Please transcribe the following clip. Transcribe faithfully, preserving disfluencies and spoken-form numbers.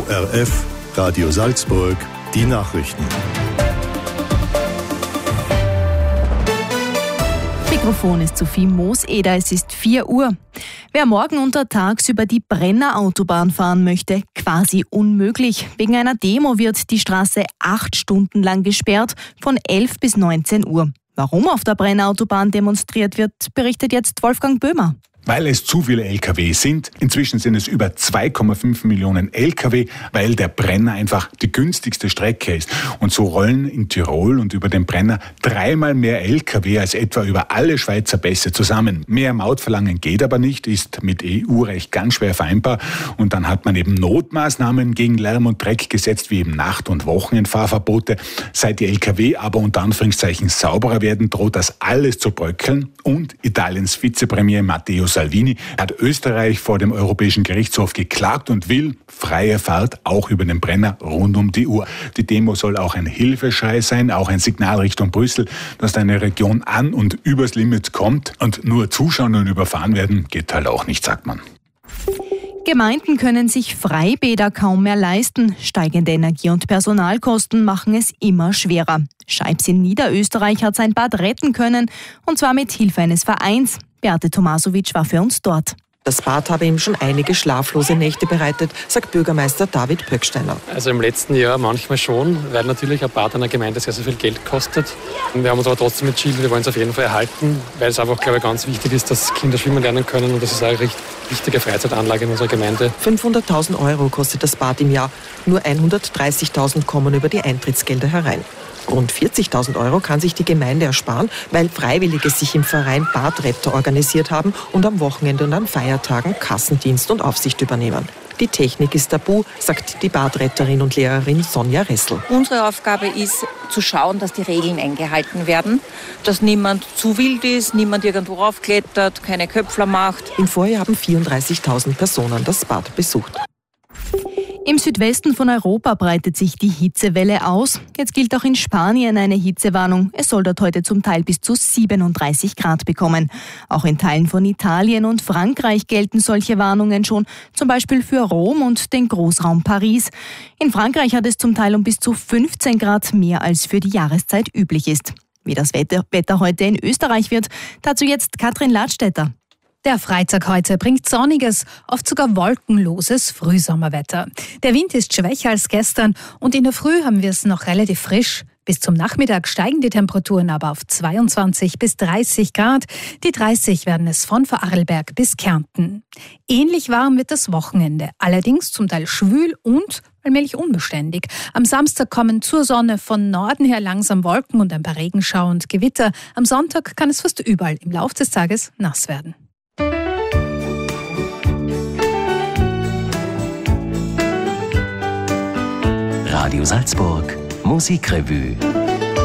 O R F, Radio Salzburg, die Nachrichten. Mikrofon ist Sophie Mooseder, es ist vier Uhr. Wer morgen untertags über die Brenner Autobahn fahren möchte, quasi unmöglich. Wegen einer Demo wird die Straße acht Stunden lang gesperrt, von elf bis neunzehn Uhr. Warum auf der Brenner Autobahn demonstriert wird, berichtet jetzt Wolfgang Böhmer. Weil es zu viele L K W sind. Inzwischen sind es über zwei Komma fünf Millionen L K W, weil der Brenner einfach die günstigste Strecke ist. Und so rollen in Tirol und über den Brenner dreimal mehr L K W als etwa über alle Schweizer Pässe zusammen. Mehr Maut verlangen geht aber nicht, ist mit E U-Recht ganz schwer vereinbar. Und dann hat man eben Notmaßnahmen gegen Lärm und Dreck gesetzt, wie eben Nacht- und Wochenendfahrverbote. Seit die L K W aber unter Anführungszeichen sauberer werden, droht das alles zu bröckeln. Und Italiens Vizepremier Matteo Salvini hat Österreich vor dem Europäischen Gerichtshof geklagt und will freie Fahrt auch über den Brenner rund um die Uhr. Die Demo soll auch ein Hilfeschrei sein, auch ein Signal Richtung Brüssel, dass eine Region an und übers Limit kommt. Und nur zuschauen und überfahren werden geht halt auch nicht, sagt man. Gemeinden können sich Freibäder kaum mehr leisten. Steigende Energie- und Personalkosten machen es immer schwerer. Scheibs in Niederösterreich hat sein Bad retten können, und zwar mit Hilfe eines Vereins. Beate Tomasovic war für uns dort. Das Bad habe ihm schon einige schlaflose Nächte bereitet, sagt Bürgermeister David Pöcksteiner. Also im letzten Jahr manchmal schon, weil natürlich ein Bad einer Gemeinde sehr, sehr viel Geld kostet. Wir haben uns aber trotzdem entschieden, wir wollen es auf jeden Fall erhalten, weil es einfach, glaube ich, ganz wichtig ist, dass Kinder schwimmen lernen können, und das ist eine recht wichtige Freizeitanlage in unserer Gemeinde. fünfhunderttausend Euro kostet das Bad im Jahr, nur hundertdreißigtausend kommen über die Eintrittsgelder herein. Rund vierzigtausend Euro kann sich die Gemeinde ersparen, weil Freiwillige sich im Verein Badretter organisiert haben und am Wochenende und an Feiertagen Kassendienst und Aufsicht übernehmen. Die Technik ist tabu, sagt die Badretterin und Lehrerin Sonja Ressel. Unsere Aufgabe ist, zu schauen, dass die Regeln eingehalten werden, dass niemand zu wild ist, niemand irgendwo raufklettert, keine Köpfler macht. Im Vorjahr haben vierunddreißigtausend Personen das Bad besucht. Im Südwesten von Europa breitet sich die Hitzewelle aus. Jetzt gilt auch in Spanien eine Hitzewarnung. Es soll dort heute zum Teil bis zu siebenunddreißig Grad bekommen. Auch in Teilen von Italien und Frankreich gelten solche Warnungen schon, zum Beispiel für Rom und den Großraum Paris. In Frankreich hat es zum Teil um bis zu fünfzehn Grad mehr als für die Jahreszeit üblich ist. Wie das Wetter, Wetter heute in Österreich wird, dazu jetzt Katrin Ladstätter. Der Freitag heute bringt sonniges, oft sogar wolkenloses Frühsommerwetter. Der Wind ist schwächer als gestern und in der Früh haben wir es noch relativ frisch. Bis zum Nachmittag steigen die Temperaturen aber auf zweiundzwanzig bis dreißig Grad. Die dreißig werden es von Vorarlberg bis Kärnten. Ähnlich warm wird das Wochenende, allerdings zum Teil schwül und allmählich unbeständig. Am Samstag kommen zur Sonne von Norden her langsam Wolken und ein paar Regenschauer und Gewitter. Am Sonntag kann es fast überall im Laufe des Tages nass werden. Radio Salzburg, Musikrevue.